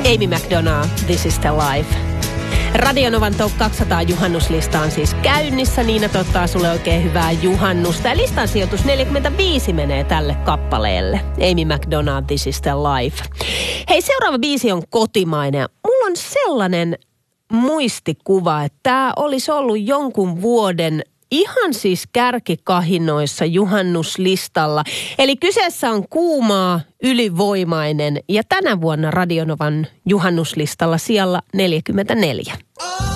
Amy McDonald, This is the Life. Radionovan Top 200 juhannuslista on siis käynnissä. Niina toivottaa sulle oikein hyvää juhannusta. Ja listan sijoitus 45 menee tälle kappaleelle. Amy McDonald, This is the Life. Hei, seuraava biisi on kotimainen. Mulla on sellainen muistikuva, että tämä olisi ollut jonkun vuoden ihan siis kärkikahinoissa juhannuslistalla. Eli kyseessä on Kuumaa, ylivoimainen ja tänä vuonna Radionovan juhannuslistalla sijalla 44.